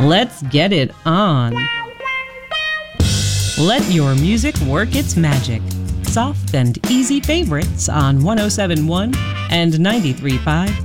Let's get it on. Let your music work its magic. Soft and easy favorites on 107.1 and 93.5